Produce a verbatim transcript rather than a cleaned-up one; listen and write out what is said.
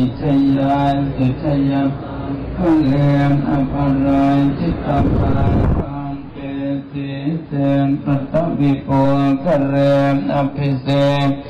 ชยานสุชยาก็เรียนอภรายทิตาภาคังเปติเตนปัตตวิโกก็เรียนอภิเษก